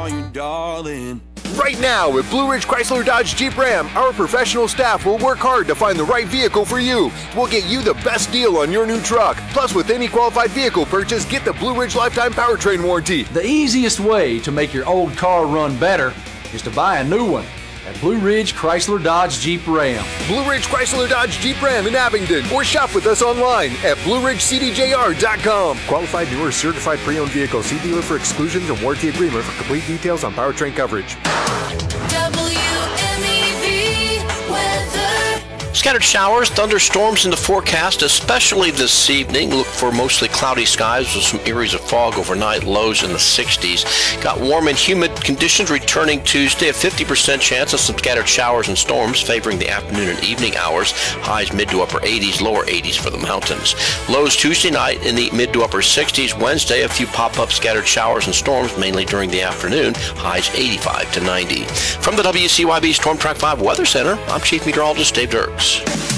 call you darling. Right now at Blue Ridge Chrysler Dodge Jeep Ram, our professional staff will work hard to find the right vehicle for you. We'll get you the best deal on your new truck. Plus, with any qualified vehicle purchase, get the Blue Ridge Lifetime Powertrain Warranty. The easiest way to make your old car run better is to buy a new one at Blue Ridge Chrysler Dodge Jeep Ram. Blue Ridge Chrysler Dodge Jeep Ram in Abingdon, or shop with us online at BlueRidgeCDJR.com. Qualified new or certified pre-owned vehicle. See dealer for exclusions and warranty agreement for complete details on powertrain coverage. WMEV weather. Scattered showers, thunderstorms in the forecast, especially this evening. Look for mostly cloudy skies with some areas of fog overnight, lows in the 60s. Got warm and humid conditions returning Tuesday, a 50% chance of some scattered showers and storms favoring the afternoon and evening hours. Highs mid to upper 80s, lower 80s for the mountains. Lows Tuesday night in the mid to upper 60s. Wednesday, a few pop-up scattered showers and storms, mainly during the afternoon. Highs 85 to 90. From the WCYB Storm Track 5 Weather Center, I'm Chief Meteorologist Dave Dirks.